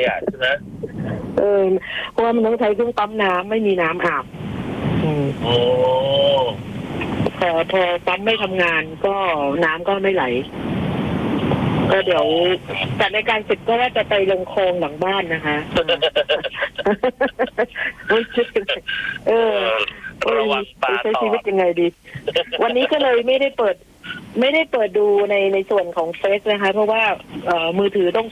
อ่ะใช่ไหมเพราะว่ามันต้องใช้เครื่องปั๊มน้ำไม่มีน้ำอาบโอ้พอปั๊มไม่ทำงานก็น้ำก็ไม่ไหลก็เดี๋ยวจัดรายการเสร็จก็ว่าจะไปลงคลองหลังบ้านนะคะระวังปลาใช้ต่อชีวิตยังไงดีวันนี้ก็เลยไม่ได้เปิดดูในส่วนของเฟซนะคะเพราะว่ามือถือต้อง